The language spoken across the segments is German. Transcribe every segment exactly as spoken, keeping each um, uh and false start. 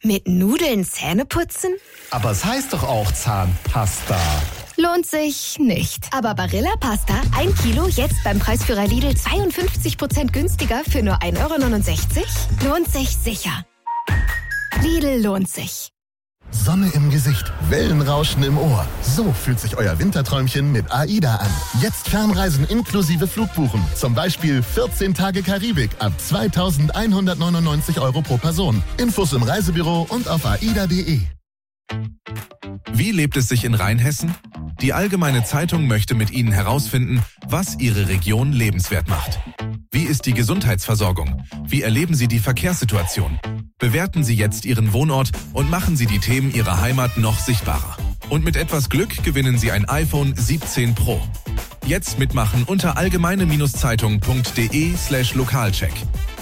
Mit Nudeln Zähne putzen? Aber es heißt doch auch Zahnpasta. Lohnt sich nicht. Aber Barilla Pasta, ein Kilo, jetzt beim Preisführer Lidl zweiundfünfzig Prozent günstiger für nur ein Euro neunundsechzig? Lohnt sich sicher. Lidl lohnt sich. Sonne im Gesicht, Wellenrauschen im Ohr. So fühlt sich euer Winterträumchen mit AIDA an. Jetzt Fernreisen inklusive Flugbuchen. Zum Beispiel vierzehn Tage Karibik ab zweitausendeinhundertneunundneunzig Euro pro Person. Infos im Reisebüro und auf aida punkt de. Wie lebt es sich in Rheinhessen? Die Allgemeine Zeitung möchte mit Ihnen herausfinden, was Ihre Region lebenswert macht. Wie ist die Gesundheitsversorgung? Wie erleben Sie die Verkehrssituation? Bewerten Sie jetzt Ihren Wohnort und machen Sie die Themen Ihrer Heimat noch sichtbarer. Und mit etwas Glück gewinnen Sie ein iPhone siebzehn Pro. Jetzt mitmachen unter allgemeine-zeitung punkt de slash lokalcheck.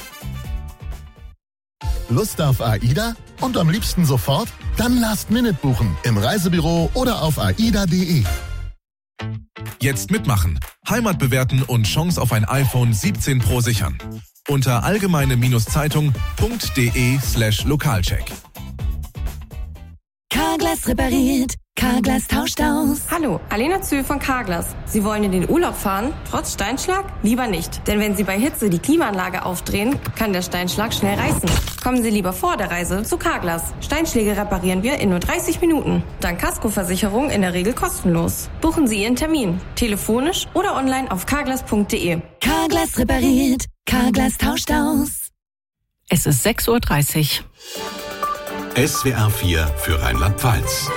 Lust auf AIDA? Und am liebsten sofort? Dann Last Minute buchen im Reisebüro oder auf aida punkt de. Jetzt mitmachen, Heimat bewerten und Chance auf ein iPhone siebzehn Pro sichern. Unter allgemeine-zeitung punkt de slash lokalcheck. Carglass repariert, Carglass tauscht aus. Hallo, Alena Zühl von Carglass. Sie wollen in den Urlaub fahren, trotz Steinschlag? Lieber nicht. Denn wenn Sie bei Hitze die Klimaanlage aufdrehen, kann der Steinschlag schnell reißen. Kommen Sie lieber vor der Reise zu Carglass. Steinschläge reparieren wir in nur dreißig Minuten. Dank Kaskoversicherung in der Regel kostenlos. Buchen Sie Ihren Termin. Telefonisch oder online auf carglass punkt de. Carglass repariert, Carglass tauscht aus. Es ist sechs Uhr dreißig. S W R vier für Rheinland-Pfalz.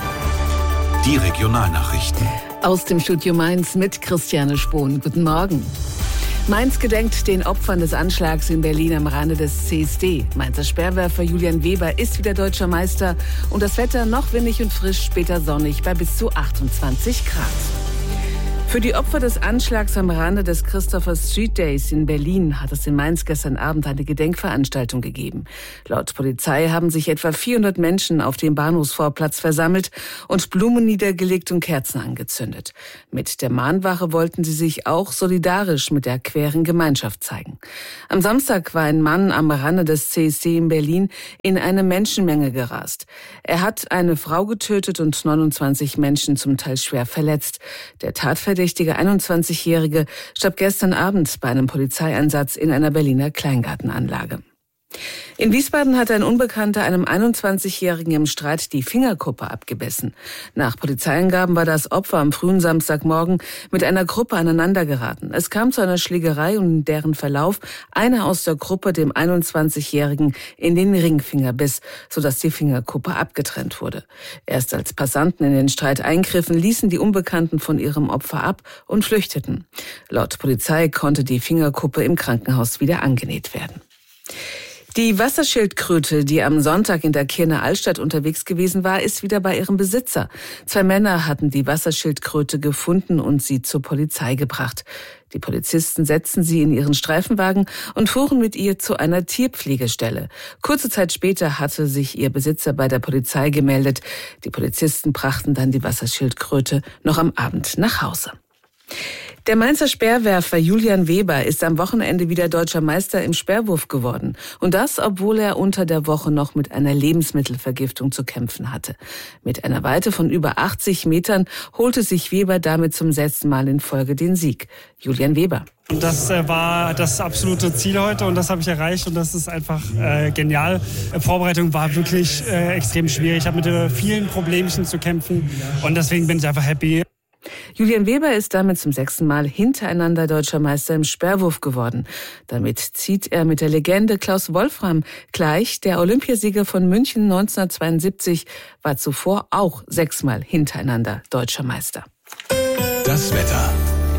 Die Regionalnachrichten. Aus dem Studio Mainz mit Christiane Spohn. Guten Morgen. Mainz gedenkt den Opfern des Anschlags in Berlin am Rande des C S D. Mainzer Speerwerfer Julian Weber ist wieder deutscher Meister. Und das Wetter noch windig und frisch, später sonnig bei bis zu achtundzwanzig Grad. Für die Opfer des Anschlags am Rande des Christopher Street Days in Berlin hat es in Mainz gestern Abend eine Gedenkveranstaltung gegeben. Laut Polizei haben sich etwa vierhundert Menschen auf dem Bahnhofsvorplatz versammelt und Blumen niedergelegt und Kerzen angezündet. Mit der Mahnwache wollten sie sich auch solidarisch mit der queeren Gemeinschaft zeigen. Am Samstag war ein Mann am Rande des C S D in Berlin in eine Menschenmenge gerast. Er hat eine Frau getötet und neunundzwanzig Menschen zum Teil schwer verletzt. Der Tatverdächtige Der einundzwanzigjährige starb gestern Abend bei einem Polizeieinsatz in einer Berliner Kleingartenanlage. In Wiesbaden hat ein Unbekannter einem einundzwanzigjährigen im Streit die Fingerkuppe abgebissen. Nach Polizeiangaben war das Opfer am frühen Samstagmorgen mit einer Gruppe aneinandergeraten. Es kam zu einer Schlägerei und in deren Verlauf einer aus der Gruppe dem einundzwanzigjährigen in den Ringfinger biss, sodass die Fingerkuppe abgetrennt wurde. Erst als Passanten in den Streit eingriffen, ließen die Unbekannten von ihrem Opfer ab und flüchteten. Laut Polizei konnte die Fingerkuppe im Krankenhaus wieder angenäht werden. Die Wasserschildkröte, die am Sonntag in der Kärntner Altstadt unterwegs gewesen war, ist wieder bei ihrem Besitzer. Zwei Männer hatten die Wasserschildkröte gefunden und sie zur Polizei gebracht. Die Polizisten setzten sie in ihren Streifenwagen und fuhren mit ihr zu einer Tierpflegestelle. Kurze Zeit später hatte sich ihr Besitzer bei der Polizei gemeldet. Die Polizisten brachten dann die Wasserschildkröte noch am Abend nach Hause. Der Mainzer Speerwerfer Julian Weber ist am Wochenende wieder deutscher Meister im Speerwurf geworden. Und das, obwohl er unter der Woche noch mit einer Lebensmittelvergiftung zu kämpfen hatte. Mit einer Weite von über achtzig Metern holte sich Weber damit zum sechsten Mal in Folge den Sieg. Julian Weber. Das äh, war das absolute Ziel heute und das habe ich erreicht und das ist einfach äh, genial. Die Vorbereitung war wirklich äh, extrem schwierig. Ich habe mit äh, vielen Problemchen zu kämpfen und deswegen bin ich einfach happy. Julian Weber ist damit zum sechsten Mal hintereinander deutscher Meister im Speerwurf geworden. Damit zieht er mit der Legende Klaus Wolfram gleich. Der Olympiasieger von München neunzehnhundertzweiundsiebzig war zuvor auch sechsmal hintereinander deutscher Meister. Das Wetter.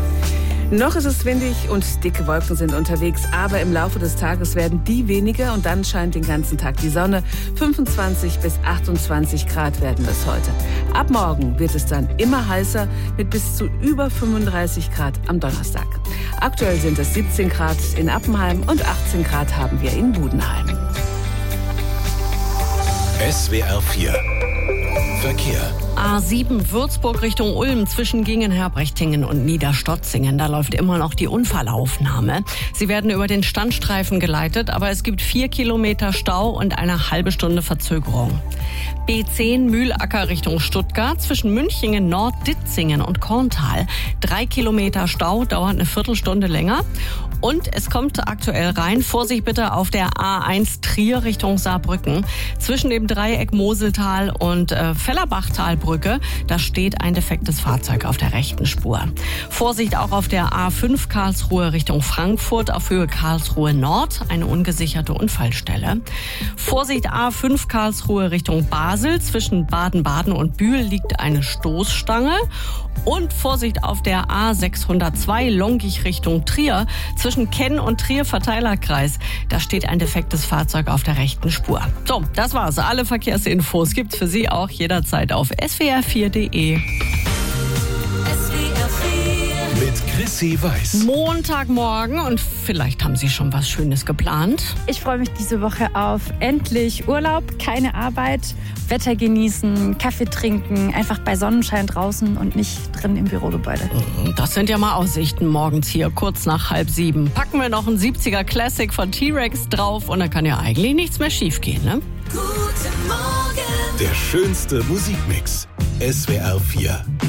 Noch ist es windig und dicke Wolken sind unterwegs, aber im Laufe des Tages werden die weniger und dann scheint den ganzen Tag die Sonne. fünfundzwanzig bis achtundzwanzig Grad werden es heute. Ab morgen wird es dann immer heißer mit bis zu über fünfunddreißig Grad am Donnerstag. Aktuell sind es siebzehn Grad in Appenheim und achtzehn Grad haben wir in Budenheim. S W R vier Verkehr. A sieben Würzburg Richtung Ulm zwischen Gingen-Herbrechtingen und Niederstotzingen. Da läuft immer noch die Unfallaufnahme. Sie werden über den Standstreifen geleitet, aber es gibt vier Kilometer Stau und eine halbe Stunde Verzögerung. B zehn Mühlacker Richtung Stuttgart zwischen Münchingen Nord, Ditzingen und Korntal. Drei Kilometer Stau, dauert eine Viertelstunde länger. Und es kommt aktuell rein. Vorsicht bitte auf der A eins Trier Richtung Saarbrücken. Zwischen dem Dreieck Moseltal und äh, Fellerbachtalbrücke, da steht ein defektes Fahrzeug auf der rechten Spur. Vorsicht auch auf der A fünf Karlsruhe Richtung Frankfurt auf Höhe Karlsruhe Nord, eine ungesicherte Unfallstelle. Vorsicht A fünf Karlsruhe Richtung Basel, zwischen Baden-Baden und Bühl liegt eine Stoßstange. Und Vorsicht auf der A sechshundertzwei Longich Richtung Trier, zwischen Kenn und Trier Verteilerkreis. Da steht ein defektes Fahrzeug auf der rechten Spur. So, das war's. Alle Verkehrsinfos gibt's für Sie auch jederzeit auf s w r vier punkt d e. Mit Chrissy Weiß. Montagmorgen und vielleicht haben Sie schon was Schönes geplant. Ich freue mich diese Woche auf endlich Urlaub, keine Arbeit, Wetter genießen, Kaffee trinken, einfach bei Sonnenschein draußen und nicht drin im Bürogebäude. Das sind ja mal Aussichten morgens hier, kurz nach halb sieben. Packen wir noch einen siebziger Classic von T-Rex drauf und dann kann ja eigentlich nichts mehr schiefgehen, ne? Guten Morgen. Der schönste Musikmix. S W R vier.